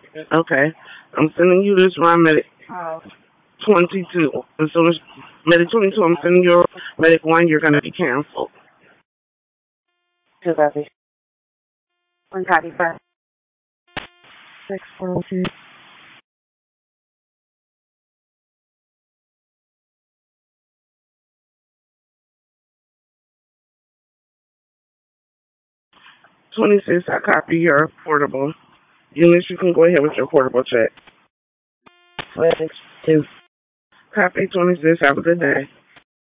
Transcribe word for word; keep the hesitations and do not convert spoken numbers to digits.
Okay. I'm sending you this round medic twenty-two. As soon as medic twenty-two, I'm sending you medic one. You're going to be canceled. Two copy. One copy, five. Six, four, two. twenty-six, I copy your portable. Eunice, you can go ahead with your portable check. Six, two. Copy twenty-six. Have a good day.